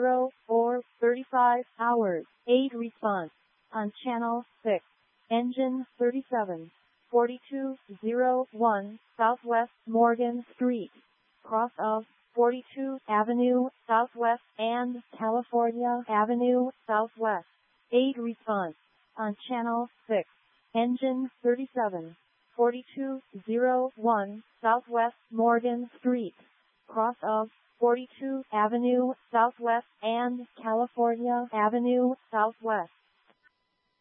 35 hours. 8 response. On channel 6. Engine 37. 4201 Southwest Morgan Street. Cross of 42 Avenue Southwest and California Avenue Southwest. 8 response. On channel 6. Engine 37. 4201 Southwest Morgan Street. Cross of 42 Avenue Southwest and California Avenue Southwest.